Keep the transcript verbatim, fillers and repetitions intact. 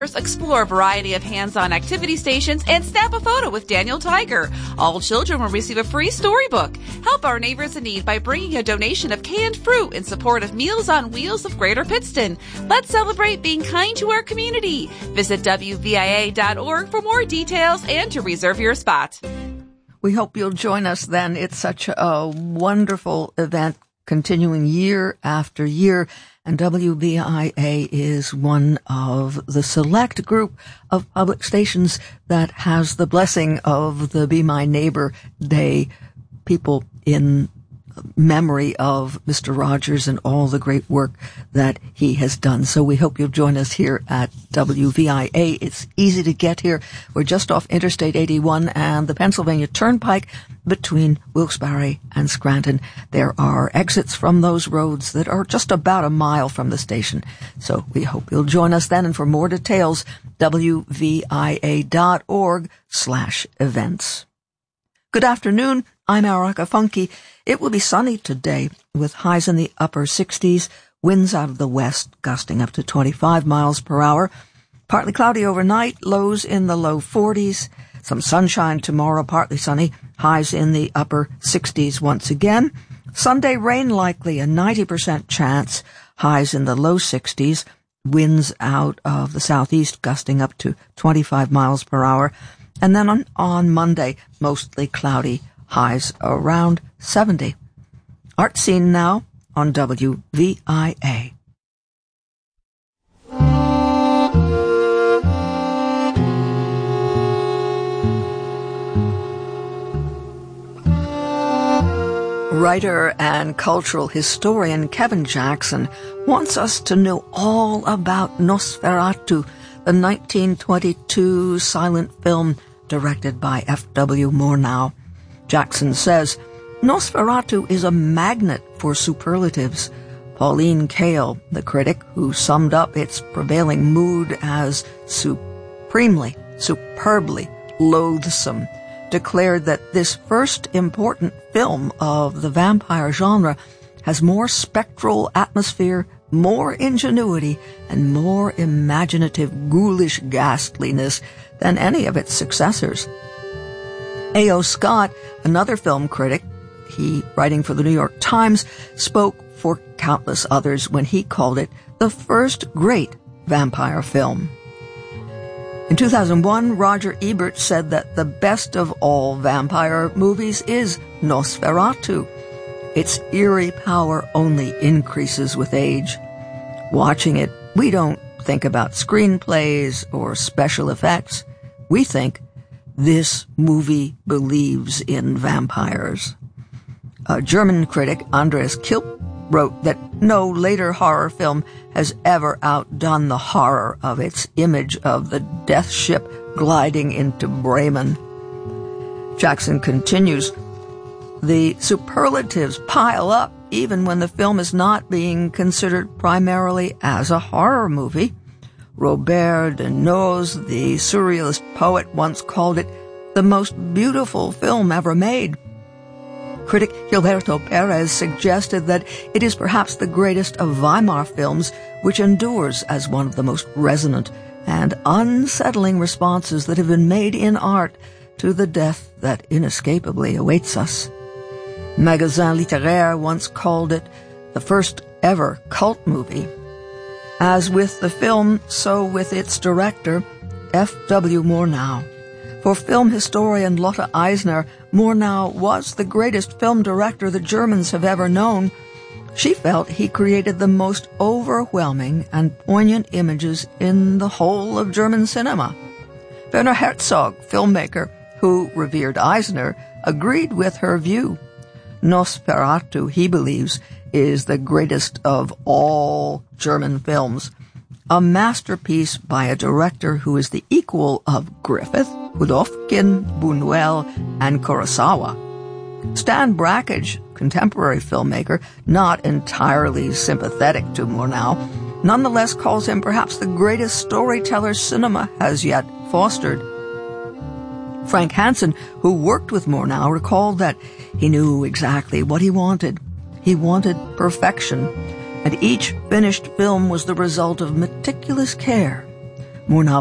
Explore a variety of hands-on activity stations and snap a photo with Daniel Tiger. All children will receive a free storybook. Help our neighbors in need by bringing a donation of canned fruit in support of Meals on Wheels of Greater Pittston. Let's celebrate being kind to our community. Visit W V I A dot org for more details and to reserve your spot. We hope you'll join us then. It's such a wonderful event continuing year after year. And W V I A is one of the select group of public stations that has the blessing of the Be My Neighbor Day people in memory of Mister Rogers and all the great work that he has done. So we hope you'll join us here at W V I A. It's easy to get here. We're just off Interstate eighty-one and the Pennsylvania Turnpike between Wilkes-Barre and Scranton. There are exits from those roads that are just about a mile from the station. So we hope you'll join us then. And for more details, W V I A dot org slash events. Good afternoon. I'm Erica Funke. It will be sunny today with highs in the upper sixties, winds out of the west gusting up to twenty-five miles per hour. Partly cloudy overnight, lows in the low forties. Some sunshine tomorrow, partly sunny, highs in the upper sixties once again. Sunday rain likely, a ninety percent chance, highs in the low sixties, winds out of the southeast gusting up to twenty-five miles per hour. And then on, on Monday, mostly cloudy, highs around seventy. Art Scene now on W V I A. Writer and cultural historian Kevin Jackson wants us to know all about Nosferatu, the nineteen twenty-two silent film directed by F W Murnau. Jackson says, Nosferatu is a magnet for superlatives. Pauline Kael, the critic who summed up its prevailing mood as supremely, superbly loathsome, declared that this first important film of the vampire genre has more spectral atmosphere, more ingenuity, and more imaginative ghoulish ghastliness than any of its successors. A O Scott, another film critic, he, writing for the New York Times, spoke for countless others when he called it the first great vampire film. In two thousand one, Roger Ebert said that the best of all vampire movies is Nosferatu. Its eerie power only increases with age. Watching it, we don't think about screenplays or special effects. We think, this movie believes in vampires. A German critic, Andreas Kilp, wrote that no later horror film has ever outdone the horror of its image of the death ship gliding into Bremen. Jackson continues, the superlatives pile up even when the film is not being considered primarily as a horror movie. Robert de Nez, the surrealist poet, once called it the most beautiful film ever made. Critic Gilberto Perez suggested that it is perhaps the greatest of Weimar films, which endures as one of the most resonant and unsettling responses that have been made in art to the death that inescapably awaits us. Magazin Littéraire once called it the first ever cult movie. As with the film, so with its director, F W Murnau. For film historian Lotte Eisner, Murnau was the greatest film director the Germans have ever known. She felt he created the most overwhelming and poignant images in the whole of German cinema. Werner Herzog, filmmaker who revered Eisner, agreed with her view. Nosferatu, he believes, is the greatest of all German films, a masterpiece by a director who is the equal of Griffith, Pudovkin, Buñuel, and Kurosawa. Stan Brakhage, contemporary filmmaker, not entirely sympathetic to Murnau, nonetheless calls him perhaps the greatest storyteller cinema has yet fostered. Frank Hansen, who worked with Murnau, recalled that he knew exactly what he wanted. He wanted perfection, and each finished film was the result of meticulous care. More novels